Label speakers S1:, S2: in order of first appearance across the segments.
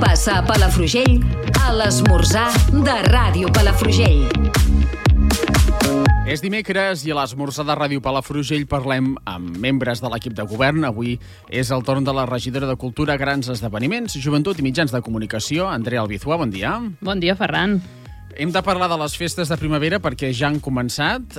S1: passa a Palafrugell a l'esmorzar de Ràdio Palafrugell.
S2: És dimecres i a l'esmorzar de Ràdio Palafrugell parlem amb membres de l'equip de govern. Avui és el torn de la regidora de Cultura, Grans Esdeveniments, Joventut i Mitjans de Comunicació, Andrea Albizuà. Bon dia.
S3: Bon dia, Ferran.
S2: Hem de parlar de les festes de primavera perquè ja han començat.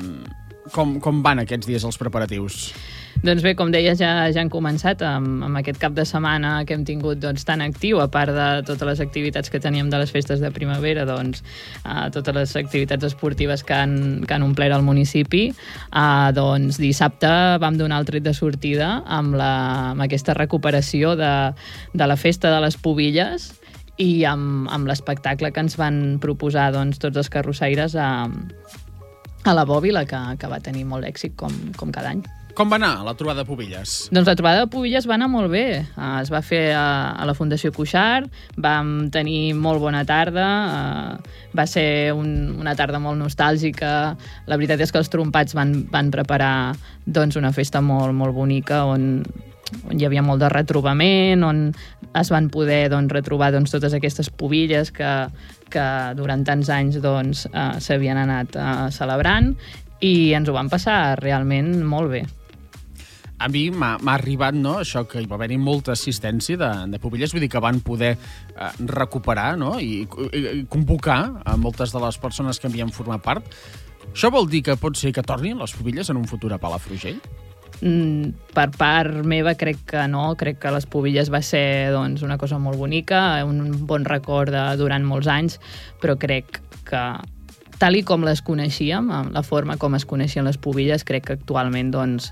S2: Com van aquests dies els preparatius?
S3: Doncs bé, com deies, ja han començat amb aquest cap de setmana que hem tingut tan actiu, a part de totes les activitats que teníem de les festes de primavera, totes les activitats esportives que han omplert el municipi. Dissabte vam donar el tret de sortida amb aquesta recuperació de la festa de les Pubilles i amb l'espectacle que ens van proposar tots els carrossaires a la Bòbila, que va tenir molt èxit com cada any.
S2: Com va anar la trobada de Pubilles?
S3: Doncs la trobada de Pubilles va anar molt bé. Es va fer a la Fundació Cuixart, vam tenir molt bona tarda, va ser una tarda molt nostàlgica. La veritat és que els trompats van preparar una festa molt, molt bonica on hi havia molt de retrobament, on es van poder retrobar totes aquestes pubilles que durant tants anys s'havien anat celebrant, i ens ho vam passar realment molt bé.
S2: A mi m'ha arribat això que hi va haver-hi molta assistència de Pubilles, vull dir que van poder recuperar i convocar a moltes de les persones que havien format part. Això vol dir que pot ser que tornin les Pubilles en un futur a Palafrugell?
S3: Per part meva crec que no, crec que les Pubilles va ser una cosa molt bonica, un bon record durant molts anys, però crec que tal i com les coneixíem, la forma com es coneixien les Pubilles, crec que actualment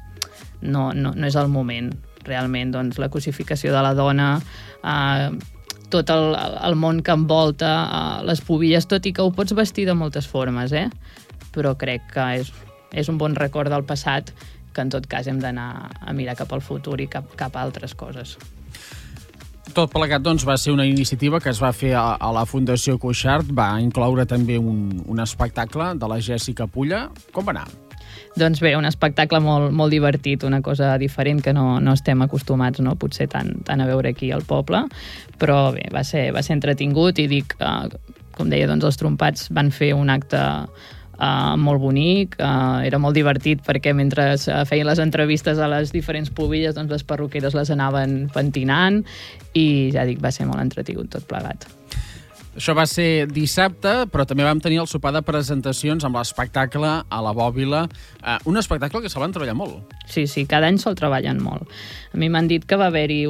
S3: no és el moment. Realment la cosificació de la dona, tot el món que envolta les Pubilles, tot i que ho pots vestir de moltes formes, però crec que és un bon record del passat, que en tot cas hem d'anar a mirar cap al futur i cap a altres coses.
S2: Tot plegat, va ser una iniciativa que es va fer a la Fundació Cuixart, va incloure també un espectacle de la Jèssica Pulla. Com va anar?
S3: Doncs bé, un espectacle molt, molt divertit, una cosa diferent que no estem acostumats, potser tant a veure aquí al poble, però bé, va ser entretingut, i dic, com deia, els trompats van fer un acte molt bonic, era molt divertit perquè mentre feien les entrevistes a les diferents pubilles, les perruqueres les anaven pentinant, i ja dic, va ser molt entretingut tot plegat.
S2: Això va ser dissabte, però també vam tenir el sopar de presentacions amb l'espectacle a la Bòbila. Un espectacle que se'l van treballar molt.
S3: Sí, cada any se'l treballen molt. A mi m'han dit que va haver-hi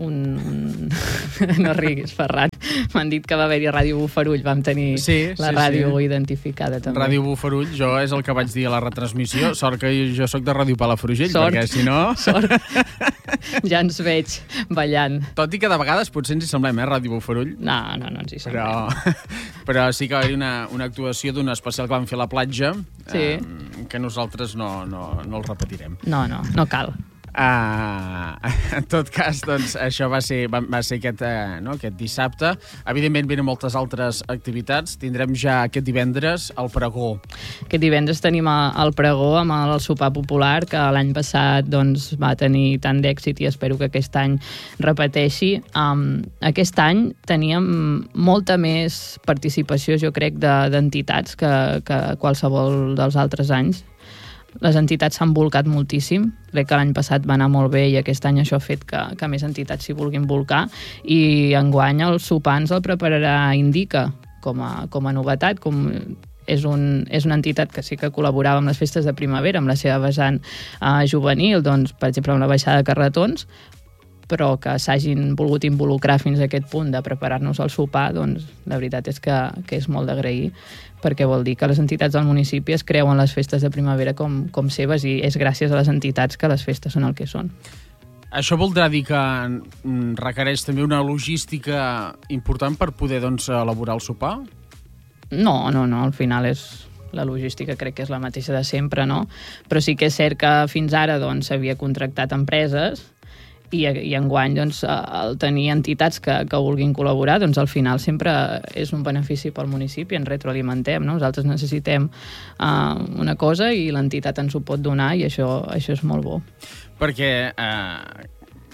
S3: no riguis, Ferran. M'han dit que va haver-hi Ràdio Bofarull. Vam tenir la ràdio identificada també.
S2: Ràdio Bofarull, jo és el que vaig dir a la retransmissió. Sort que jo sóc de Ràdio Palafrugell, perquè si no...
S3: Sort. Ja ens veig ballant.
S2: Tot i que de vegades potser ens hi semblem, Ràdio Bofarull?
S3: No ens hi semblem.
S2: Però sí que va haver-hi una actuació d'un especial que vam fer a la platja, que nosaltres no el repetirem.
S3: No cal.
S2: En tot cas, això va ser aquest dissabte. Evidentment, venen moltes altres activitats. Tindrem ja aquest divendres el pregó.
S3: Aquest divendres tenim el pregó amb el sopar popular, que l'any passat va tenir tant d'èxit i espero que aquest any repeteixi. Aquest any teníem molta més participació, jo crec, d'entitats que qualsevol dels altres anys. Les entitats s'han volcat moltíssim. Crec que l'any passat va anar molt bé i aquest any això ha fet que més entitats s'hi vulguin volcar, i enguany el sopar ens el prepararà Indica com a novetat. És una entitat que sí que col·laborava amb les festes de primavera, amb la seva vessant juvenil, per exemple amb la baixada de carretons, però que s'hagin volgut involucrar fins a aquest punt de preparar-nos el sopar, la veritat és que és molt d'agrair, perquè vol dir que les entitats del municipi es creuen les festes de primavera com seves, i és gràcies a les entitats que les festes són el que són.
S2: Això voldrà dir que requereix també una logística important per poder elaborar el sopar?
S3: No, al final la logística crec que és la mateixa de sempre, però sí que és cert que fins ara s'havia contractat empreses, i enguany el tenir entitats que vulguin col·laborar, al final sempre és un benefici pel municipi, ens retroalimentem, nosaltres necessitem una cosa i l'entitat ens ho pot donar, i això és molt bo.
S2: Perquè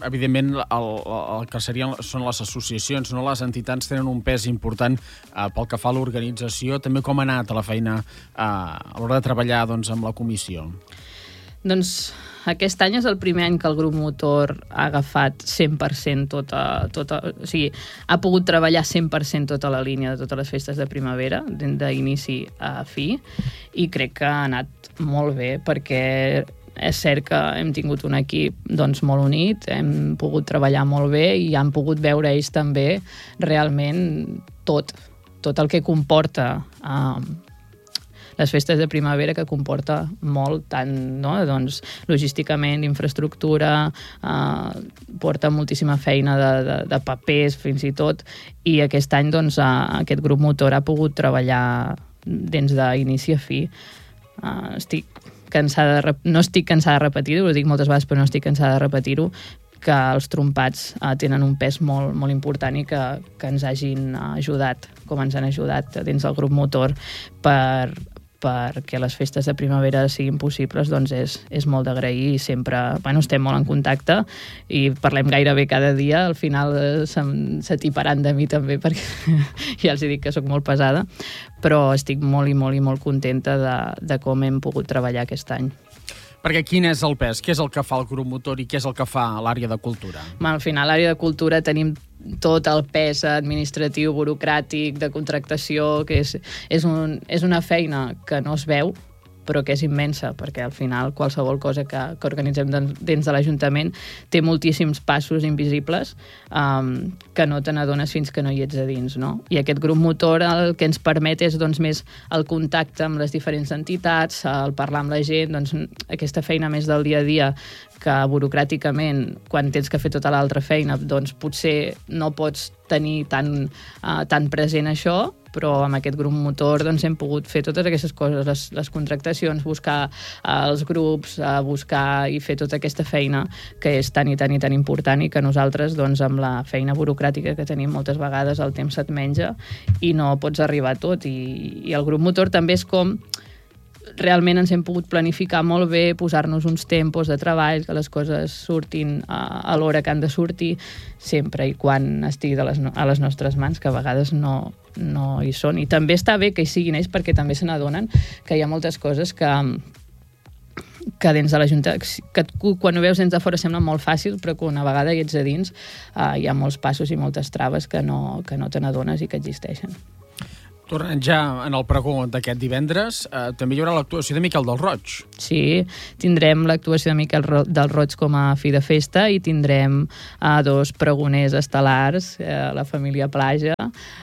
S2: evidentment, el que són les associacions, no? Les entitats tenen un pes important pel que fa a l'organització. També com ha anat la feina a l'hora de treballar doncs, amb la comissió?
S3: Doncs aquest any és el primer any que el grup motor ha agafat 100% tota, o sigui, ha pogut treballar 100% tota la línia de totes les festes de primavera, d'inici a fi, i crec que ha anat molt bé, perquè és cert que hem tingut un equip doncs, molt unit, hem pogut treballar molt bé i han pogut veure ells també realment tot el que comporta les festes de primavera, que comporta molt, tant, no? Doncs, logísticament, infraestructura, porta moltíssima feina de papers, fins i tot, i aquest any doncs, aquest grup motor ha pogut treballar des d'inici a fi. No estic cansada de repetir-ho, ho dic moltes vegades, però no estic cansada de repetir-ho, que els trompats tenen un pes molt, molt important i que ens hagin ajudat, com ens han ajudat dins del grup motor, perquè les festes de primavera siguin possibles, doncs és molt d'agrair, i sempre estem molt en contacte i parlem gairebé cada dia. Al final s'atiparan de mi també, perquè ja els dic que sóc molt pesada, però estic molt i molt i molt contenta de com hem pogut treballar aquest any.
S2: Perquè quin és el pes? Què és el que fa el grup motor i què és el que fa l'àrea de cultura?
S3: Al final, a l'àrea de cultura tenim tot el pes administratiu, burocràtic, de contractació, que és una feina que no es veu, però que és immensa, perquè al final qualsevol cosa que organitzem dins de l'Ajuntament té moltíssims passos invisibles que no te n'adones fins que no hi ets a dins, no? I aquest grup motor el que ens permet és doncs, més el contacte amb les diferents entitats, el parlar amb la gent, doncs, aquesta feina més del dia a dia, que burocràticament, quan tens que fer tota l'altra feina, doncs potser no pots tenir tan present això, però amb aquest grup motor doncs, hem pogut fer totes aquestes coses, les contractacions, buscar els grups, buscar i fer tota aquesta feina que és tan i tan i tan important, i que nosaltres, doncs, amb la feina burocràtica que tenim moltes vegades, el temps se't menja i no pots arribar a tot. I el grup motor també és com realment ens hem pogut planificar molt bé, posar-nos uns tempos de treball, que les coses surtin a l'hora que han de sortir, sempre i quan estigui a les nostres mans, que a vegades no hi són. I també està bé que hi siguin ells, perquè també se n'adonen que hi ha moltes coses que dins de la Junta, que quan ho veus dins de fora sembla molt fàcil, però que una vegada hi ets a dins hi ha molts passos i moltes traves que no te n'adones i que existeixen.
S2: Tornant ja en el pregó d'aquest divendres, també hi haurà l'actuació de Miquel del Roig.
S3: Sí, tindrem l'actuació de Miquel del Roig com a fi de festa, i tindrem 2 pregoners estel·lars, la família Plaja,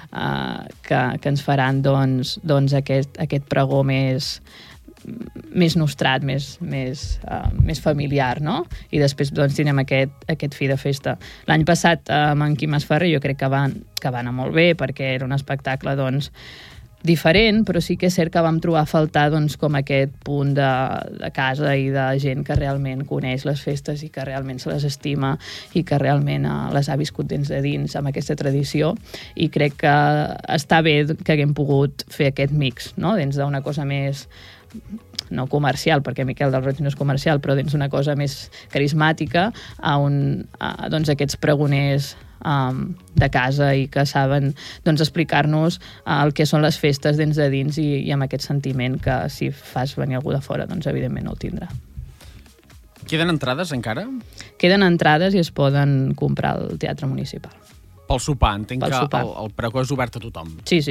S3: que ens faran doncs, aquest pregó més nostrat, més familiar, no? I després doncs, tindrem aquest fi de festa. L'any passat, amb en Quim Esferrer, jo crec que va anar molt bé, perquè era un espectacle doncs, diferent, però sí que és cert que vam trobar a faltar doncs, com aquest punt de casa i de gent que realment coneix les festes i que realment se les estima i que realment les ha viscut dins de dins amb aquesta tradició, i crec que està bé que haguem pogut fer aquest mix, no? Dins d'una cosa més no comercial, perquè Miquel del Roig no és comercial, però dins d'una cosa més carismàtica, doncs aquests pregoners de casa i que saben doncs, explicar-nos el que són les festes dins de dins i amb aquest sentiment que si fas venir algú de fora, doncs evidentment no el tindrà.
S2: Queden entrades encara?
S3: Queden entrades i es poden comprar al Teatre Municipal.
S2: Pel sopar, entenc que el pregó és obert a tothom.
S3: Sí.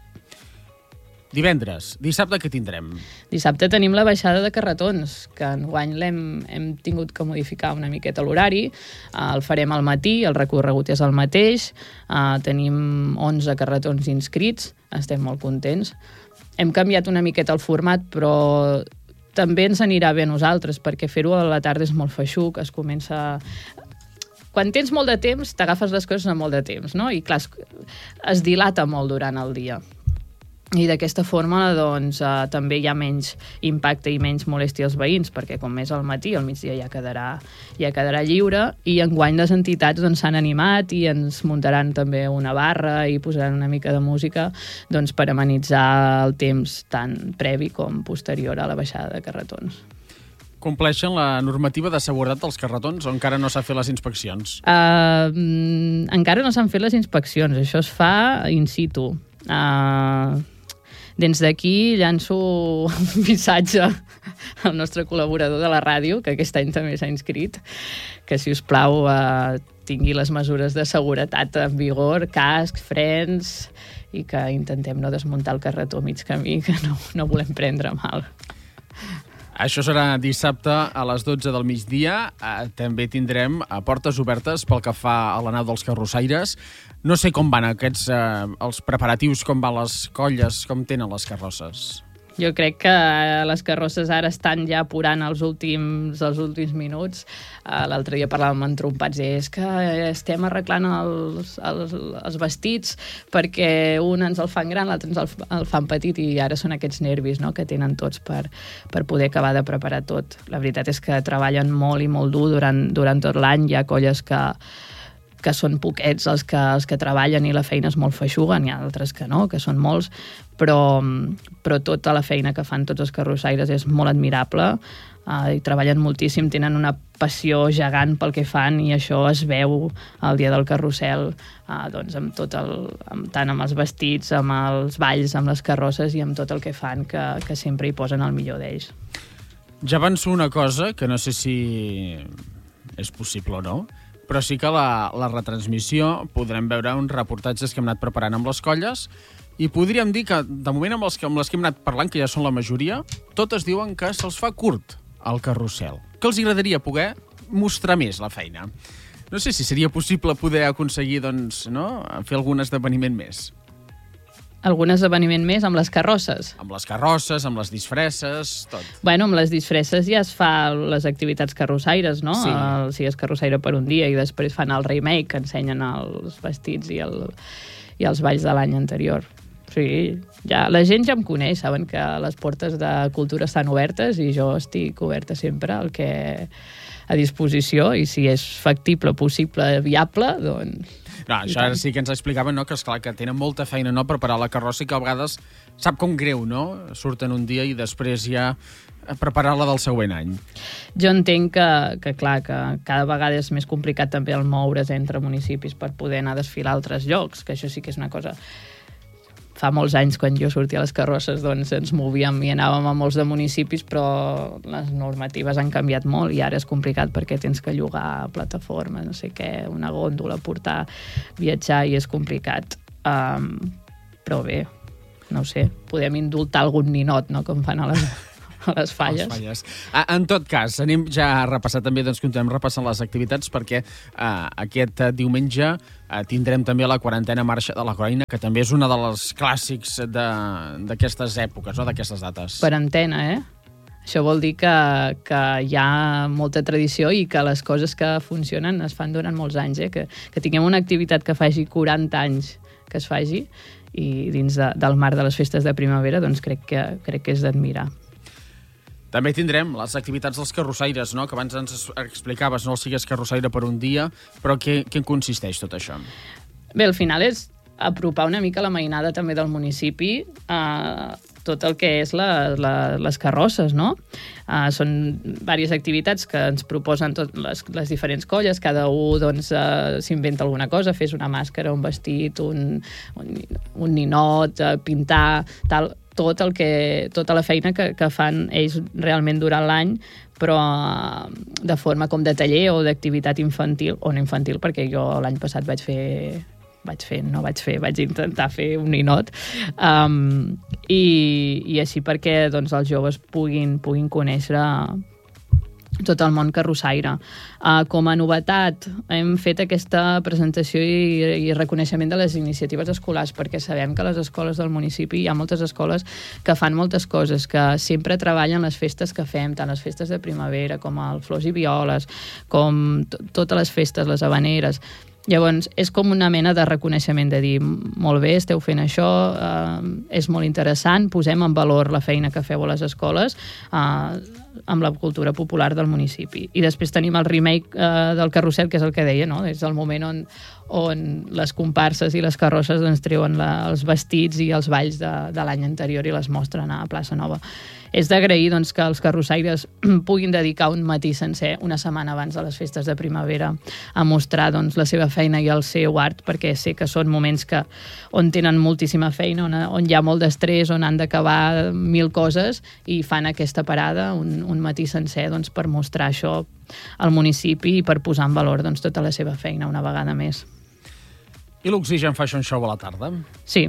S2: Divendres, dissabte què tindrem?
S3: Dissabte tenim la baixada de carretons, que enguany hem tingut que modificar una miqueta l'horari. El farem al matí, el recorregut és el mateix, tenim 11 carretons inscrits, estem molt contents. Hem canviat una miqueta el format, però també ens anirà bé a nosaltres, perquè fer-ho a la tarda és molt feixuc, es comença... Quan tens molt de temps, t'agafes les coses amb molt de temps, no? I clar, es dilata molt durant el dia. I d'aquesta forma doncs, també hi ha menys impacte i menys molèstia als veïns, perquè com més al matí, al migdia ja quedarà lliure, i enguany les entitats doncs, s'han animat i ens muntaran també una barra i posaran una mica de música doncs, per amenitzar el temps tant previ com posterior a la baixada de carretons.
S2: compleixen la normativa de seguretat dels carretons o encara no s'ha fet les inspeccions?
S3: Encara no s'han fet les inspeccions, això es fa in situ. Des d'aquí llanço un missatge al nostre col·laborador de la ràdio, que aquest any també s'ha inscrit, que, si us plau, tingui les mesures de seguretat en vigor, cascs, frens, i que intentem no desmuntar el carretó a mig camí, que no volem prendre mal.
S2: Això serà dissabte a les 12 del migdia. També tindrem portes obertes pel que fa a la nau dels carrossaires. No sé com van els preparatius, com van les colles, com tenen les carrosses.
S3: Jo crec que les carrosses ara estan ja apurant els últims minuts. L'altre dia parlàvem amb trompats i és que estem arreglant els vestits perquè un ens el fan gran, l'altre ens el fan petit, i ara són aquests nervis, no?, que tenen tots per poder acabar de preparar tot. La veritat és que treballen molt i molt dur durant tot l'any. Hi ha colles que són poquets els que treballen i la feina és molt feixuga, n'hi ha altres que no, que són molts, però tota la feina que fan tots els carrossaires és molt admirable, i treballen moltíssim, tenen una passió gegant pel que fan, i això es veu el dia del carrusel, doncs tant amb els vestits, amb els balls, amb les carrosses i amb tot el que fan, que sempre hi posen el millor d'ells.
S2: Ja avanço una cosa, que no sé si és possible o no, però sí que la retransmissió podrem veure uns reportatges que hem anat preparant amb les colles, i podríem dir que, de moment, amb les que hem anat parlant, que ja són la majoria, totes diuen que se'ls fa curt el carrusel, que els agradaria poder mostrar més la feina. No sé si seria possible poder aconseguir, doncs, no?, fer algun esdeveniment més.
S3: Algun esdeveniment més amb les carrosses?
S2: Amb les carrosses, amb les disfresses, tot.
S3: Bueno, amb les disfresses ja es fa les activitats carrossaires, no?
S2: Sí.
S3: Si és carrossaire per un dia i després fan el remake, que ensenyen els vestits i els balls de l'any anterior. Sí, ja, la gent ja em coneix, saben que les portes de cultura estan obertes i jo estic oberta sempre a disposició, i si és factible, possible, viable, doncs...
S2: No, això ara sí que ens explicaven, no?, que esclar, que tenen molta feina, no?, preparar la carrossa, i que a vegades sap com greu, no?, surten un dia i després ja preparar-la del següent any.
S3: Jo entenc que clar, que cada vegada és més complicat també el moure's entre municipis per poder anar a desfilar a altres llocs, que això sí que és una cosa... Fa molts anys, quan jo sortia a les carrosses, doncs ens movíem i anàvem a molts de municipis, però les normatives han canviat molt i ara és complicat perquè tens que llogar plataformes, no sé què, una góndola, portar, viatjar, i és complicat. Però bé, no ho sé, podem indultar algun ninot, no?, com fan a les falles.
S2: En tot cas, anem ja a repassar també, doncs continuem repassant les activitats, perquè aquest diumenge tindrem també la 40a Marxa de la Coroina, que també és una de les clàssics d'aquestes èpoques, no?, d'aquestes dates.
S3: Quarantena, Això vol dir que hi ha molta tradició i que les coses que funcionen es fan durant molts anys, que tinguem una activitat que faci 40 anys que es faci, i dins del marc de les festes de primavera, doncs crec que és d'admirar.
S2: També tindrem les activitats dels carrossaires, no?, que abans ens explicaves, no sigues carrossaire per un dia, però què consisteix tot això?
S3: Bé, al final és apropar una mica la mainada també del municipi a tot el que és les carrosses, no? Són diverses activitats que ens proposen les diferents colles, cada un doncs, s'inventa alguna cosa, fes una màscara, un vestit, un ninot, pintar, tal, tota la feina que fan ells realment durant l'any, però de forma com de taller o d'activitat infantil, o no infantil, perquè jo l'any passat vaig intentar fer un ninot, i així perquè doncs, els joves puguin conèixer tot el món carrossaire. Com a novetat, hem fet aquesta presentació i reconeixement de les iniciatives escolars, perquè sabem que a les escoles del municipi hi ha moltes escoles que fan moltes coses, que sempre treballen les festes que fem, tant les festes de primavera com el Flors i Violes, com totes les festes, les habaneres. Llavors, és com una mena de reconeixement, de dir, molt bé, esteu fent això, és molt interessant, posem en valor la feina que feu a les escoles amb la cultura popular del municipi. I després tenim el remake del carrusel, que és el que deia, no? És el moment on les comparses i les carrosses doncs, treuen els vestits i els balls de l'any anterior i les mostren a Plaça Nova. és d'agrair doncs, que els carrossaires puguin dedicar un matí sencer, una setmana abans de les festes de primavera, a mostrar doncs, la seva feina i el seu art, perquè sé que són moments on tenen moltíssima feina, on hi ha molt d'estrès, on han d'acabar 1000 coses, i fan aquesta parada un matí sencer doncs, per mostrar això al municipi i per posar en valor doncs, tota la seva feina una vegada més.
S2: I l'Oxigen Fashion Show a la tarda?
S3: Sí,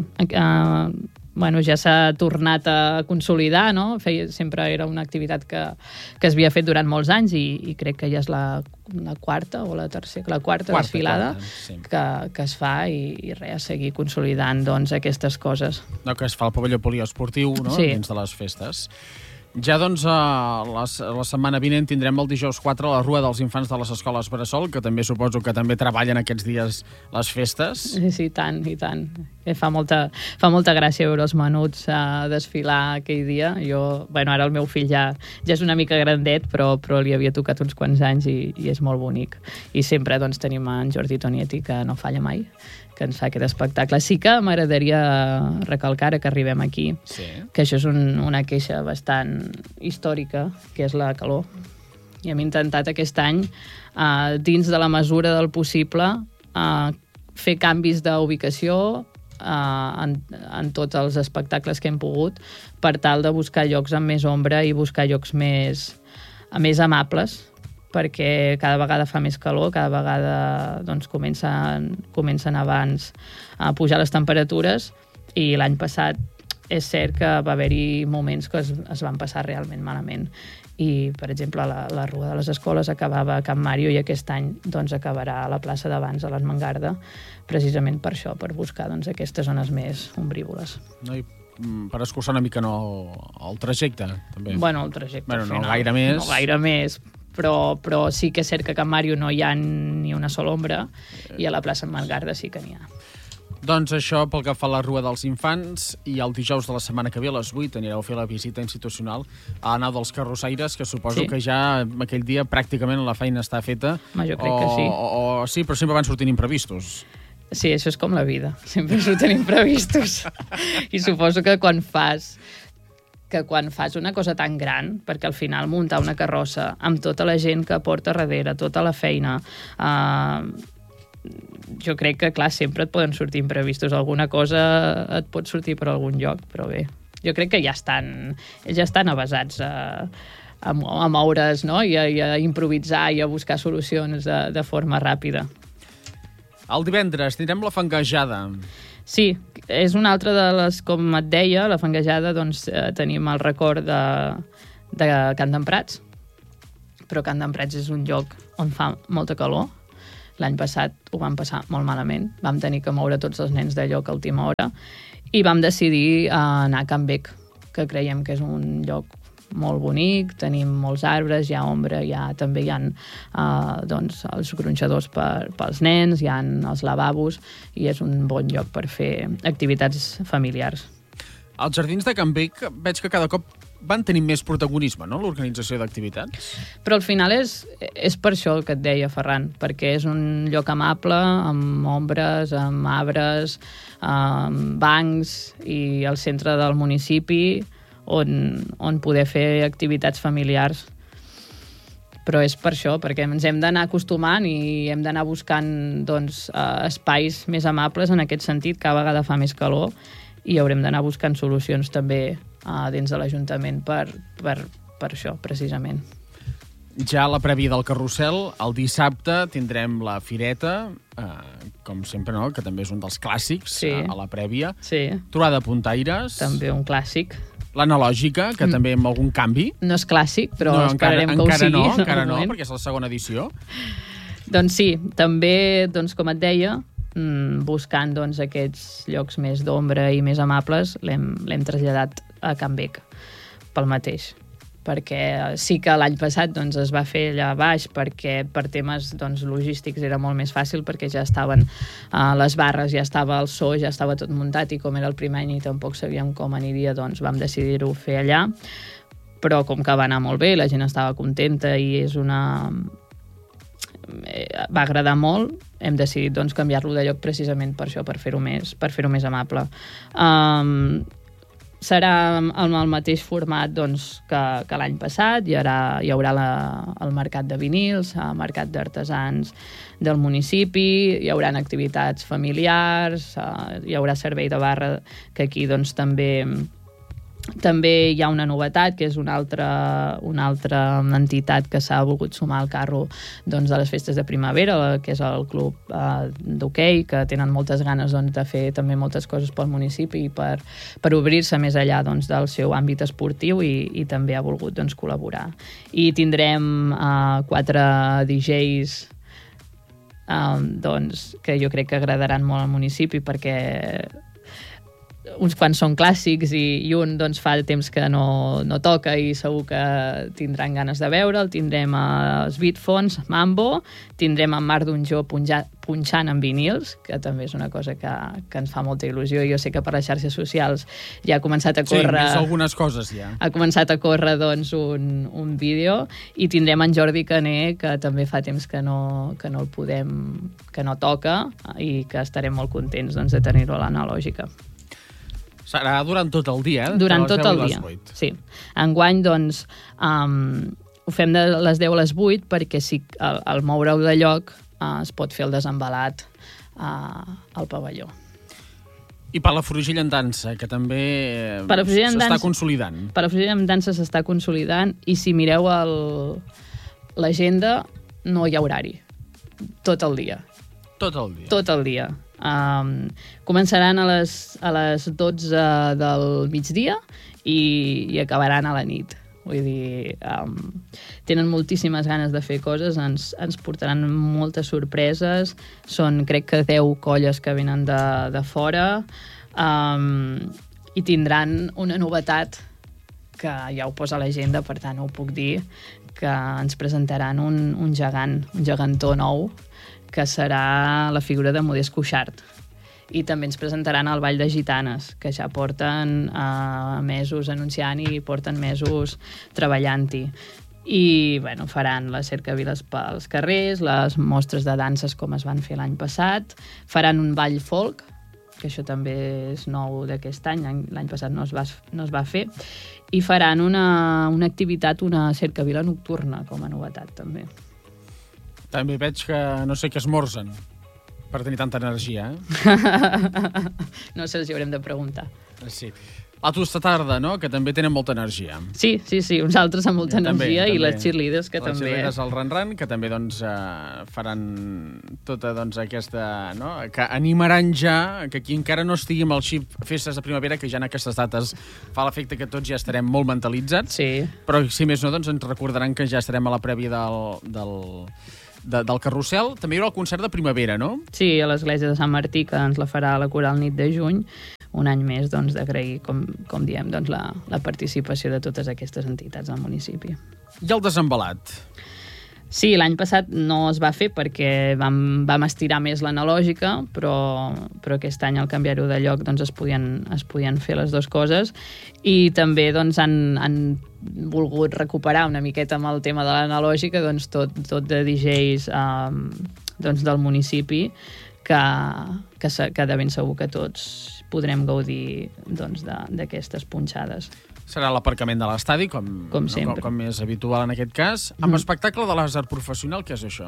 S3: ja s'ha tornat a consolidar, no? Sempre era una activitat que es havia fet durant molts anys i crec que ja és la quarta o la quarta desfilada
S2: sí.
S3: que es fa i res, seguir consolidant doncs, aquestes coses.
S2: No, que es fa al pavelló poliesportiu, no?
S3: Sí.
S2: Dins de les festes. Ja, doncs, la setmana vinent tindrem el dijous 4 la Rua dels Infants de les Escoles Bressol, que també suposo que també treballen aquests dies les festes.
S3: Sí, tant, i tant. Fa molta gràcia veure els menuts desfilar aquell dia. Ara el meu fill ja és una mica grandet, però li havia tocat uns quants anys i és molt bonic. I sempre doncs, tenim en Jordi Tonietti, que no falla mai, que ens fa aquest espectacle. Sí que m'agradaria recalcar que arribem aquí, sí, que això és una queixa bastant històrica, que és la calor. I hem intentat aquest any, dins de la mesura del possible, fer canvis d'ubicació en tots els espectacles que hem pogut, per tal de buscar llocs amb més ombra i buscar llocs més amables, perquè cada vegada fa més calor, cada vegada doncs, comencen abans a pujar les temperatures, i l'any passat és cert que va haver-hi moments que es van passar realment malament. I, per exemple, la Rua de les Escoles acabava a Can Màrio i aquest any doncs, acabarà a la plaça d'abans, a l'Esmangarda, precisament per això, per buscar doncs, aquestes zones més ombrívoles.
S2: No, i per escurçar una mica el trajecte, també.
S3: Bueno, el trajecte.
S2: No gaire més.
S3: No gaire més, però sí que és cert que a Can Màrio no hi ha ni una sola ombra, i a la plaça Esmangarda sí que n'hi ha.
S2: Doncs això pel que fa a la Rua dels Infants, i el dijous de la setmana que ve a les 8 anireu a fer la visita institucional a la nau dels carrossaires, que suposo que ja aquell dia pràcticament la feina està feta.
S3: Jo crec que sí.
S2: Sí, però sempre van sortint imprevistos.
S3: Sí, això és com la vida, sempre surten imprevistos. I suposo que quan fas una cosa tan gran, perquè al final muntar una carrossa amb tota la gent que porta darrere, tota la feina, jo crec que, clar, sempre et poden sortir imprevistos. Alguna cosa et pot sortir per algun lloc, però bé, jo crec que ja estan avasats a moure's, no? I a improvisar i a buscar solucions de forma ràpida.
S2: El divendres tindrem la Fanguejada.
S3: Sí, és una altra de les, com et deia, la Fanguejada, doncs tenim el record de Can d'Emprats, però Can d'Emprats és un lloc on fa molta calor. L'any passat ho vam passar molt malament, vam tenir que moure tots els nens de lloc a última hora i vam decidir anar a Can Bec, que creiem que és un lloc molt bonic, tenim molts arbres, hi ha ombra, també hi ha doncs, els gronxadors pels nens, hi ha els lavabos i és un bon lloc per fer activitats familiars.
S2: Els jardins de Can Bec veig que cada cop van tenir més protagonisme, no?, l'organització d'activitats.
S3: Però al final és per això que et deia, Ferran, perquè és un lloc amable, amb ombres, amb arbres, amb bancs, i al centre del municipi, on poder fer activitats familiars. Però és per això, perquè ens hem d'anar acostumant i hem d'anar buscant doncs, espais més amables en aquest sentit. Cada vegada fa més calor i haurem d'anar buscant solucions també dins de l'Ajuntament per això, precisament.
S2: Ja a la prèvia del carrusel, el dissabte tindrem la fireta, com sempre, no?, que també és un dels clàssics, sí, a la prèvia.
S3: Sí.
S2: Trobada de puntaires.
S3: També un clàssic.
S2: L'analògica, que també amb algun canvi.
S3: No és clàssic, però esperarem que ho sigui.
S2: Encara no, perquè és la segona edició.
S3: Doncs sí, també, doncs, com et deia, buscant doncs, aquests llocs més d'ombra i més amables, l'hem traslladat a Can Bec, pel mateix. Perquè sí que l'any passat doncs, es va fer allà baix, perquè per temes doncs, logístics era molt més fàcil, perquè ja estaven les barres, ja estava el so, ja estava tot muntat, i com era el primer any i tampoc sabíem com aniria, doncs vam decidir-ho fer allà. Però com que va anar molt bé, la gent estava contenta i va agradar molt, hem decidit doncs, canviar-lo de lloc precisament per això, per fer-ho més amable. serà amb el mateix format doncs, que l'any passat. Hi haurà el mercat de vinils, el mercat d'artesans del municipi, hi haurà activitats familiars, hi haurà servei de barra, que aquí doncs, també hi ha una novetat, que és una altra entitat que s'ha volgut sumar al carro doncs, de les festes de primavera, que és el club d'hoquei, que tenen moltes ganes doncs, de fer també moltes coses pel municipi i per obrir-se més enllà doncs, del seu àmbit esportiu i també ha volgut doncs, col·laborar. I tindrem 4 DJs doncs, que jo crec que agradaran molt al municipi, perquè uns quants són clàssics i un doncs, fa temps que no toca i segur que tindran ganes de veure'l. Tindrem els Beatfons, Mambo, tindrem en Marc Donjó punxant en vinils, que també és una cosa que ens fa molta il·lusió. Jo sé que per les xarxes socials ja ha començat a córrer...
S2: Sí, algunes coses ja.
S3: Ha començat a córrer doncs, un vídeo, i tindrem en Jordi Caner, que també fa temps que no el podem... que no toca, i que estarem molt contents doncs, de tenir-ho a l'analògica.
S2: Serà durant tot el dia,
S3: Durant tot el dia, sí. Enguany, doncs, ho fem de les 10 a les 8 perquè si al moure-ho de lloc es pot fer el desembalat al pavelló.
S2: I Palafrugell en dansa, que també s'està consolidant.
S3: Palafrugell en dansa s'està consolidant, i si mireu l'agenda no hi ha horari. Tot el dia.
S2: Tot el dia.
S3: Tot el dia. Començaran a les 12 del migdia i acabaran a la nit. Vull dir, tenen moltíssimes ganes de fer coses, ens portaran moltes sorpreses. Són, crec que 10 colles que venen de fora, i tindran una novetat que ja ho posa a l'agenda, per tant ho puc dir, que ens presentaran un gegantó nou, que serà la figura de Modest Cuixart. I també ens presentaran el Ball de Gitanes, que ja porten mesos anunciant i porten mesos treballant-hi. I bueno, faran les cercaviles pels carrers, les mostres de danses com es van fer l'any passat, faran un ball folk, que això també és nou d'aquest any, l'any passat no es va fer, i faran una activitat, una cercavila nocturna, com a novetat també.
S2: També veig que no sé què esmorzen per tenir tanta energia, eh?
S3: No sé, els hi haurem de preguntar.
S2: Sí. Altres de tarda, no?, que també tenen molta energia.
S3: Sí, uns altres amb molta energia, i les cheerleaders, que també...
S2: Les cheerleaders al Ran-Ran, que també doncs, faran tota doncs, aquesta... No? Que animaran ja, que qui encara no estigui amb el xip festes de primavera, que ja en aquestes dates fa l'efecte que tots ja estarem molt mentalitzats,
S3: sí.
S2: Però si més no, doncs ens recordaran que ja estarem a la prèvia del carrusel. També hi haurà el concert de primavera, no? Sí,
S3: a l'església de Sant Martí, que ens la farà la Coral Nit de Juny, un any més doncs, d'agrair, com diem, doncs, la participació de totes aquestes entitats al municipi.
S2: I el desembalat?
S3: Sí, l'any passat no es va fer perquè vam estirar més l'analògica, però aquest any al canviar-ho de lloc doncs, es podien fer les dues coses, i també doncs, han volgut recuperar una miqueta amb el tema de l'analògica, doncs, tot de DJs doncs, del municipi, que de ben segur que tots podrem gaudir doncs, d'aquestes punxades.
S2: Serà l'aparcament de l'estadi, com sempre. Com és habitual en aquest cas. Amb espectacle de làser professional, què és això?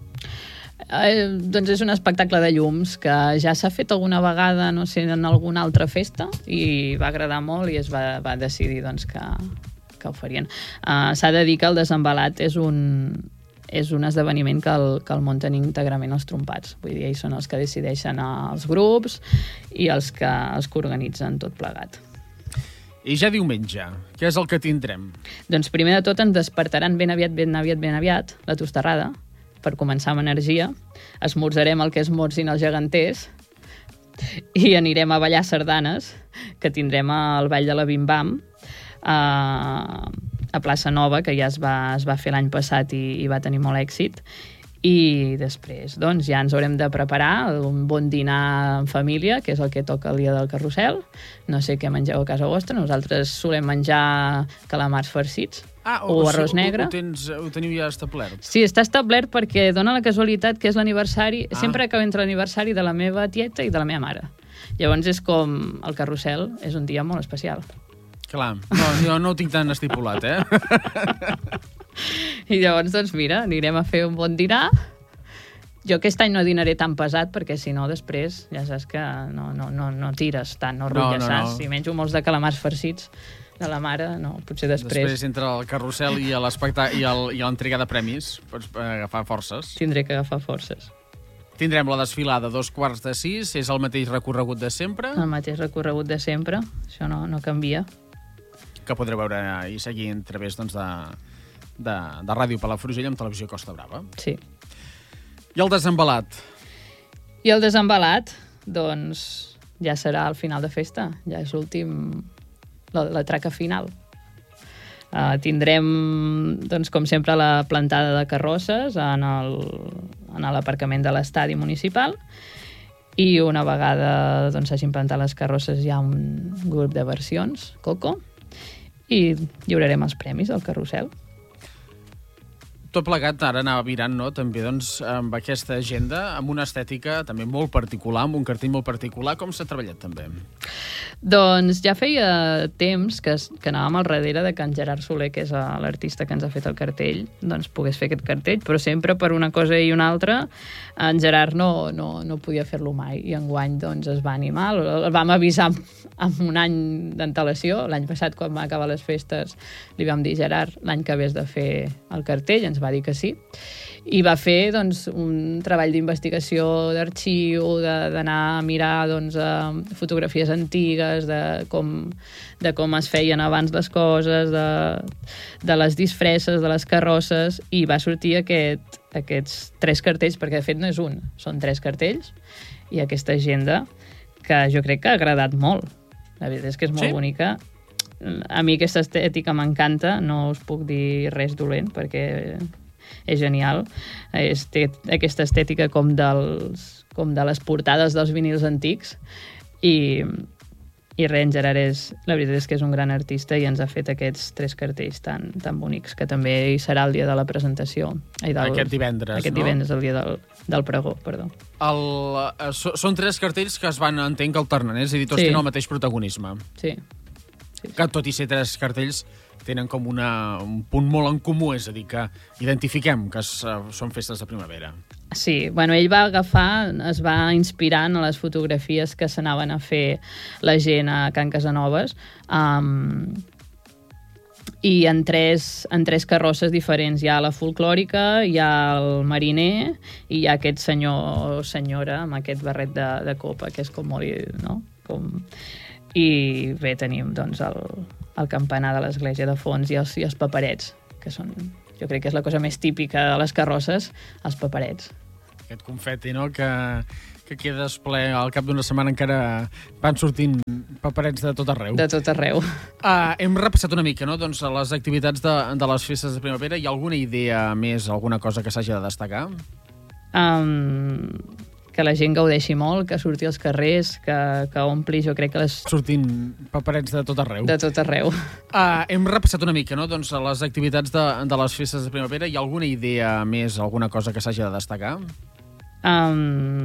S3: Doncs és un espectacle de llums que ja s'ha fet alguna vegada, no sé, en alguna altra festa, i va agradar molt i es va decidir doncs, que ho farien. S'ha de dir que el desembalat és un esdeveniment que el munten íntegrament els trompats. Vull dir, ells són els que decideixen els grups i els que organitzen tot plegat.
S2: I ja diumenge, què és el que tindrem?
S3: Doncs primer de tot ens despertaran ben aviat la tostarrada, per començar amb energia. Esmorzarem el que esmorzin els geganters i anirem a ballar sardanes, que tindrem el Ball de la Bim Bam, a Plaça Nova, que ja es va fer l'any passat i va tenir molt èxit. I després doncs, ja ens haurem de preparar un bon dinar en família, que és el que toca el dia del carrusel. No sé què mengeu a casa vostra, nosaltres solem menjar calamars farcits o arròs negre.
S2: Ho teniu ja establert?
S3: Sí, està establert perquè dona la casualitat que és l'aniversari, sempre que entra l'aniversari de la meva tieta i de la meva mare. Llavors és com el carrusel, és un dia molt especial.
S2: Clar, jo no ho tinc tan estipulat,
S3: I llavors, doncs mira, anirem a fer un bon dinar. Jo aquest any no dinaré tan pesat, perquè si no després ja saps que no tires tant, no rutlles, saps? Si menjo molts de calamars farcits de la mare, no, potser després...
S2: Després, entre el carrusel i l'entrega de premis, pots agafar forces.
S3: Tindré que agafar forces.
S2: Tindrem la desfilada a 5:45, és el mateix recorregut de sempre?
S3: El mateix recorregut de sempre, això no canvia.
S2: Que podreu veure i seguir a través doncs, de Ràdio Palafrugell amb Televisió Costa Brava.
S3: Sí.
S2: I el desembalat?
S3: I el desembalat, doncs, ja serà al final de festa. Ja és l'últim... la traca final. Tindrem, doncs, com sempre, la plantada de carrosses en l'aparcament de l'estadi municipal i una vegada doncs, s'hagin plantat les carrosses hi ha un grup de versions, Coco, i lliurarem els premis al carrusel.
S2: Tot plegat, ara anava virant, no?, també doncs, amb aquesta agenda, amb una estètica també molt particular, amb un cartell molt particular. Com s'ha treballat, també?
S3: Doncs ja feia temps que anàvem al darrere de que en Gerard Soler, que és l'artista que ens ha fet el cartell, doncs pogués fer aquest cartell, però sempre per una cosa i una altra en Gerard no podia fer-lo mai, i enguany doncs, es va animar. El vam avisar amb un any d'antelació. L'any passat, quan va acabar les festes, li vam dir, Gerard, l'any que ve has de fer el cartell, ens va dir que sí, i va fer doncs, un treball d'investigació d'arxiu, d'anar a mirar doncs, fotografies antigues, de com es feien abans les coses, de les disfresses, de les carrosses, i va sortir aquests 3 cartells, perquè de fet no és un, són 3 cartells, i aquesta agenda que jo crec que ha agradat molt. La veritat és que és molt bonica. A mi aquesta estètica m'encanta, no us puc dir res dolent, perquè és genial. Té aquesta estètica com de les portades dels vinils antics, i en Gerard la veritat és que és un gran artista i ens ha fet aquests 3 cartells tan bonics, que també hi serà el dia de la presentació.
S2: Aquest divendres,
S3: Aquest divendres, el dia del pregó, perdó.
S2: Són 3 cartells que es van, entenc, alternant, és a dir, tots tenen el mateix protagonisme.
S3: Sí.
S2: Que tot i ser 3 cartells tenen com un punt molt en comú, és a dir, que identifiquem que són festes de primavera.
S3: Sí, bueno, ell es va inspirar en les fotografies que s'anaven a fer la gent a Can Casanovas, i en tres carrosses diferents. Hi ha la folclòrica, hi ha el mariner i hi ha aquest senyor o senyora amb aquest barret de copa, que és com molt... no? I bé, tenim doncs, el campanar de l'església de fons i els paperets, que són, jo crec que és la cosa més típica de les carrosses, els paperets.
S2: Aquest confeti, no?, que quedes ple. Al cap d'una setmana encara van sortint paperets de tot arreu.
S3: De tot arreu.
S2: Hem repassat una mica, no?, doncs, les activitats de les festes de primavera. Hi ha alguna idea més, alguna cosa que s'hagi de destacar?
S3: Que la gent gaudeixi molt, que surti als carrers, que ompli, jo crec que
S2: sortint paperets de tot arreu.
S3: De tot arreu.
S2: Hem repassat una mica, no?, doncs, les activitats de les festes de primavera. Hi ha alguna idea més, alguna cosa que s'hagi de destacar?